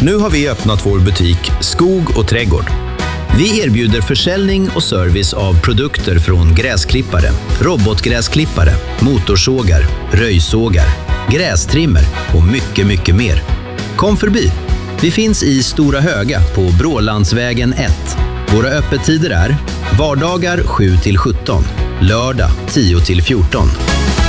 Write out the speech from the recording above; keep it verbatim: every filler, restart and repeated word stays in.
Nu har vi öppnat vår butik Skog och trädgård. Vi erbjuder försäljning och service av produkter från gräsklippare, robotgräsklippare, motorsågar, röjsågar, grästrimmer och mycket, mycket mer. Kom förbi! Vi finns i Stora Höga på Brålandsvägen ett. Våra öppettider är vardagar sju till sjutton, lördag tio till fjorton.